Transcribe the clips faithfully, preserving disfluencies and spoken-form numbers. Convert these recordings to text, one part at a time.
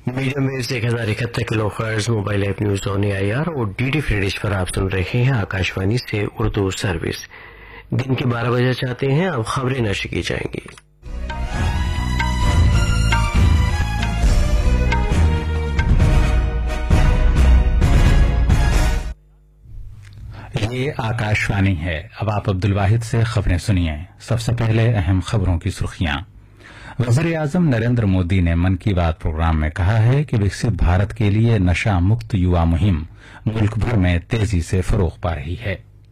Medium views ایک ہزار اکہتر کلو hertz mobile app news on a I R اور ڈی ڈی فری ڈش پر آپ سن رہے ہیں آکاشوانی سے اردو سروس۔ دن کے بارہ بجے چاہتے ہیں اب خبریں نشر کی جائیں گی۔ یہ آکاشوانی ہے۔ اب آپ عبد الواحد سے خبریں سنیے۔ سب سے پہلے اہم خبروں کی سرخیاں۔ وزیر اعظم نریندر مودی نے من کی بات پروگرام میں کہا ہے کہ وکست بھارت کے لیے نشہ مکت یوا مہم ملک بھر میں تیزی سے فروغ پا رہی ہے۔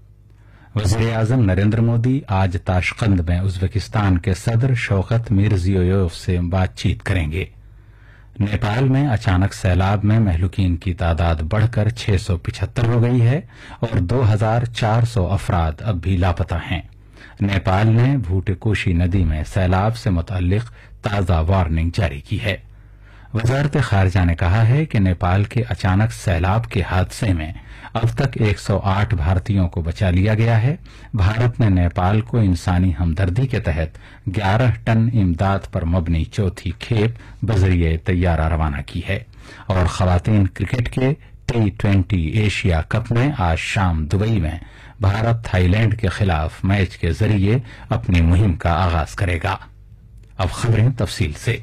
وزیر اعظم نریندر مودی آج تاشقند میں ازبکستان کے صدر شوکت میرزیویف سے بات چیت کریں گے۔ نیپال میں اچانک سیلاب میں مہلوکین کی تعداد بڑھ کر چھ سو پچہتر ہو گئی ہے اور دو ہزار چار سو افراد اب بھی لاپتہ ہیں۔ نیپال نے بھوٹ کوشی ندی میں سیلاب سے متعلق تازہ وارننگ جاری کی ہے۔ وزارت خارجہ نے کہا ہے کہ نیپال کے اچانک سیلاب کے حادثے میں اب تک ایک سو آٹھ بھارتیوں کو بچا لیا گیا ہے۔ بھارت نے نیپال کو انسانی ہمدردی کے تحت گیارہ ٹن امداد پر مبنی چوتھی کھیپ بذریعہ طیارہ روانہ کی ہے۔ اور خواتین کرکٹ کے ٹی ٹوینٹی ایشیا کپ میں آج شام دبئی میں بھارت تھائی لینڈ کے خلاف میچ کے ذریعے اپنی مہم کا آغاز کرے گا۔ اب خبریں تفصیل سے۔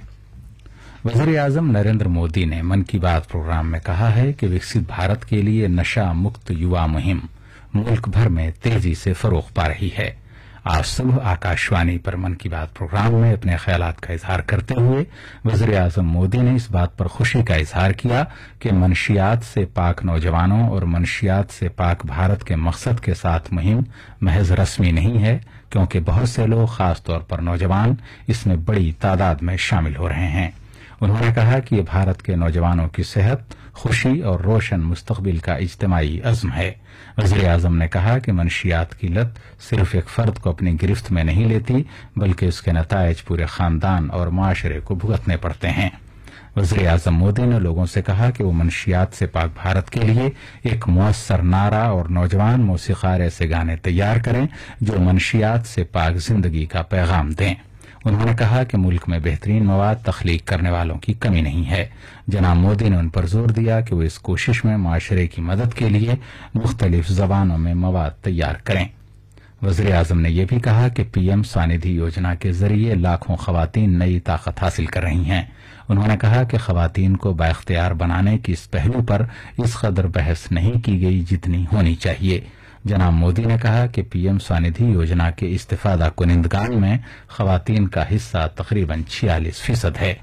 وزیر اعظم نریندر مودی نے من کی بات پروگرام میں کہا ہے کہ وکست بھارت کے لیے نشہ مکت یوا مہم ملک بھر میں تیزی سے فروغ پا رہی ہے۔ آج صبح آکاشوانی پر من کی بات پروگرام میں اپنے خیالات کا اظہار کرتے ہوئے وزیر اعظم مودی نے اس بات پر خوشی کا اظہار کیا کہ منشیات سے پاک نوجوانوں اور منشیات سے پاک بھارت کے مقصد کے ساتھ مہم محض رسمی نہیں ہے، کیونکہ بہت سے لوگ خاص طور پر نوجوان اس میں بڑی تعداد میں شامل ہو رہے ہیں۔ انہوں نے کہا کہ یہ بھارت کے نوجوانوں کی صحت، خوشی اور روشن مستقبل کا اجتماعی عزم ہے۔ وزیر اعظم نے کہا کہ منشیات کی لت صرف ایک فرد کو اپنی گرفت میں نہیں لیتی، بلکہ اس کے نتائج پورے خاندان اور معاشرے کو بھگتنے پڑتے ہیں۔ وزیر اعظم مودی نے لوگوں سے کہا کہ وہ منشیات سے پاک بھارت کے لیے ایک مؤثر نعرہ اور نوجوان موسیقار ایسے گانے تیار کریں جو منشیات سے پاک زندگی کا پیغام دیں۔ انہوں نے کہا کہ ملک میں بہترین مواد تخلیق کرنے والوں کی کمی نہیں ہے۔ جناب مودی نے ان پر زور دیا کہ وہ اس کوشش میں معاشرے کی مدد کے لیے مختلف زبانوں میں مواد تیار کریں۔ وزیر اعظم نے یہ بھی کہا کہ پی ایم سوندھی یوجنا کے ذریعے لاکھوں خواتین نئی طاقت حاصل کر رہی ہیں۔ انہوں نے کہا کہ خواتین کو بااختیار بنانے کی اس پہلو پر اس قدر بحث نہیں کی گئی جتنی ہونی چاہیے۔ جناب مودی نے کہا کہ پی ایم سوندھی یوجنا کے استفادہ کنندگان میں خواتین کا حصہ تقریباً چھیالیس فیصد ہے۔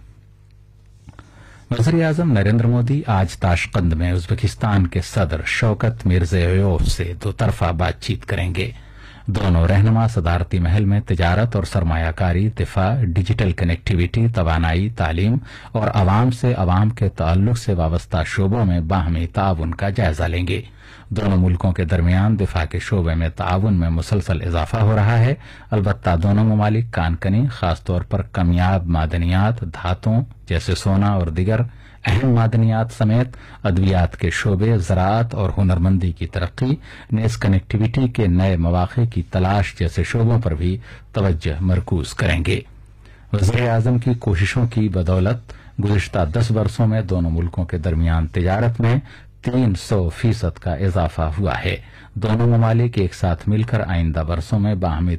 وزیر اعظم نریندر مودی آج تاشقند میں ازبکستان کے صدر شوکت میرزیویف سے دو طرفہ بات چیت کریں گے۔ دونوں رہنما صدارتی محل میں تجارت اور سرمایہ کاری، دفاع، ڈیجیٹل کنیکٹیویٹی، توانائی، تعلیم اور عوام سے عوام کے تعلق سے وابستہ شعبوں میں باہمی تعاون کا جائزہ لیں گے۔ دونوں ملکوں کے درمیان دفاع کے شعبے میں تعاون میں مسلسل اضافہ ہو رہا ہے۔ البتہ دونوں ممالک کان کنی، خاص طور پر کمیاب معدنیات، دھاتوں جیسے سونا اور دیگر اہم معدنیات سمیت ادویات کے شعبے، زراعت اور ہنرمندی کی ترقی، نیز کنیکٹیویٹی کے نئے مواقع کی تلاش جیسے شعبوں پر بھی توجہ مرکوز کریں گے۔ وزیر اعظم کی کوششوں کی بدولت گزشتہ دس برسوں میں دونوں ملکوں کے درمیان تجارت میں تین سو فیصد کا اضافہ ہوا ہے۔ دونوں ممالک ایک ساتھ مل کر آئندہ برسوں میں باہمی